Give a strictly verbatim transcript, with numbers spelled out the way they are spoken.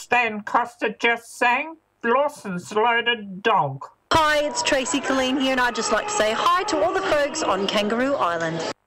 Stan Costa just sang Lawson's Loaded Dog. Hi, it's Tracy Colleen here, and I'd just like to say hi to all the folks on Kangaroo Island.